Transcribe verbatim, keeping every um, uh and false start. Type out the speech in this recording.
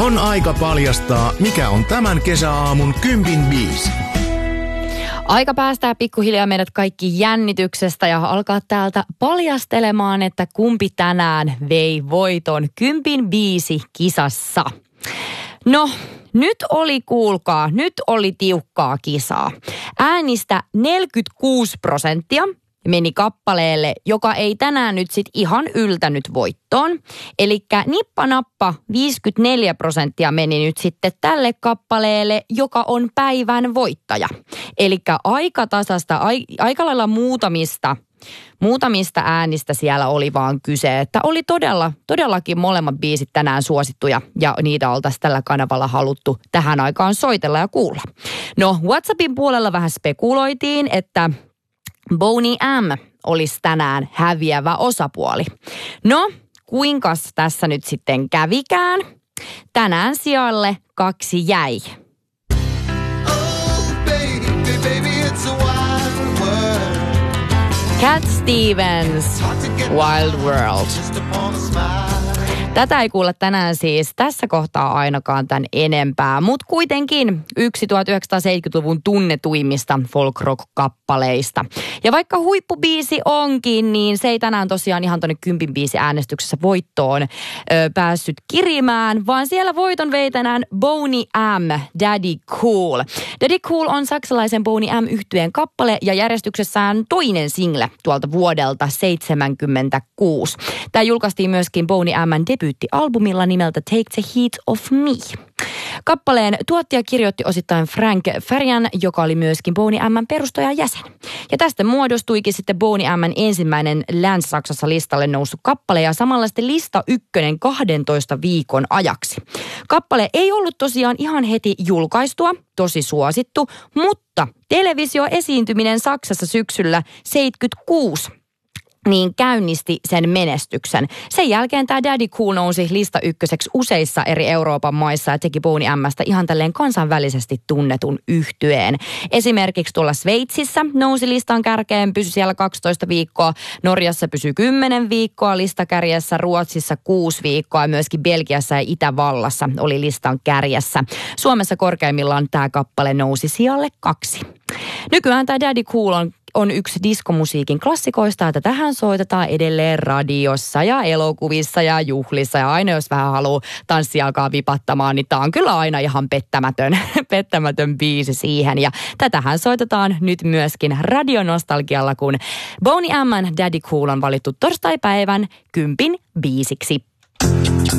On aika paljastaa, mikä on tämän kesäaamun kympin biisi. Aika päästää pikkuhiljaa meidät kaikki jännityksestä ja alkaa täältä paljastelemaan, että kumpi tänään vei voiton kympin biisi kisassa. No, nyt oli, kuulkaa, nyt oli tiukkaa kisaa. Äänistä neljäkymmentäkuusi prosenttia meni kappaleelle, joka ei tänään nyt sit ihan yltänyt voittoon. Elikkä nippa-nappa viisikymmentäneljä prosenttia meni nyt sitten tälle kappaleelle, joka on päivän voittaja. Elikkä aika tasasta, aika lailla muutamista, muutamista äänistä siellä oli vaan kyse. Että oli todella, todellakin molemmat biisit tänään suosittuja ja niitä oltaisiin tällä kanavalla haluttu tähän aikaan soitella ja kuulla. No, WhatsAppin puolella vähän spekuloitiin, että Boney M olisi tänään häviävä osapuoli. No, kuinkas tässä nyt sitten kävikään? Tänään sijalle kaksi jäi. Oh, baby, baby, it's a wild world. Cat Stevens, Wild World. Just upon a smile. Tätä ei kuulla tänään siis tässä kohtaa ainakaan tämän enempää, mutta kuitenkin yksi tuhatyhdeksänsataaseitsemänkymmentäluvun tunnetuimmista folk-rock-kappaleista. Ja vaikka huippubiisi onkin, niin se ei tänään tosiaan ihan tuonne kympin biisi äänestyksessä voittoon ö, päässyt kirimään, vaan siellä voiton vei tänään Boney M, Daddy Cool. Daddy Cool on saksalaisen Boney M-yhtyeen kappale ja järjestyksessään toinen single tuolta vuodelta seitsemänkymmentäkuusi. Tämä julkaistiin myöskin Boney M:n debyyttialbumilla nimeltä Take the Heat of Me. Kappaleen tuottaja kirjoitti osittain Frank Farian, joka oli myöskin Boney M:n perustajajäsen. Ja tästä muodostuikin sitten Boney M:n ensimmäinen Länsi-Saksassa listalle noussut kappale ja samalla sitten lista ykkönen kahdentoista viikon ajaksi. Kappale ei ollut tosiaan ihan heti julkaistua, tosi suosittu, mutta televisioesiintyminen Saksassa syksyllä seitsemänkymmentäkuusi niin käynnisti sen menestyksen. Sen jälkeen tämä Daddy Cool nousi lista ykköseksi useissa eri Euroopan maissa ja teki Boney M:stä ihan tälleen kansainvälisesti tunnetun yhtyeen. Esimerkiksi tuolla Sveitsissä nousi listan kärkeen, pysyi siellä kaksitoista viikkoa, Norjassa pysyi kymmenen viikkoa listakärjessä, Ruotsissa kuusi viikkoa ja myöskin Belgiassa ja Itävallassa oli listan kärjessä. Suomessa korkeimmillaan tämä kappale nousi sijalle kaksi. Nykyään tämä Daddy Cool on on yksi diskomusiikin klassikoista, että tähän soitetaan edelleen radiossa ja elokuvissa ja juhlissa. Ja aina jos vähän haluaa tanssia alkaa vipattamaan, niin tämä on kyllä aina ihan pettämätön, pettämätön biisi siihen. Ja tätähän soitetaan nyt myöskin radionostalgialla, kun Boney M:n Daddy Cool on valittu torstaipäivän kympin biisiksi.